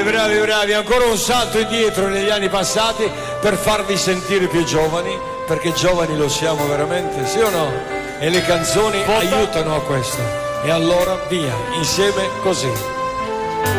bravi, bravi, bravi, ancora un salto indietro negli anni passati per farvi sentire più giovani, perché giovani lo siamo veramente, sì o no? E le canzoni aiutano a questo. E allora via, insieme così.